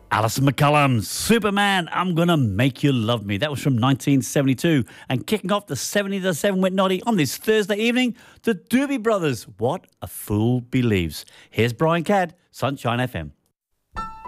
Alison McCullum, Superman, I'm Gonna Make You Love Me. That was from 1972. And kicking off the 70 to 7 with Noddy on this Thursday evening, the Doobie Brothers, What a Fool Believes. Here's Brian Cadd, Sunshine FM.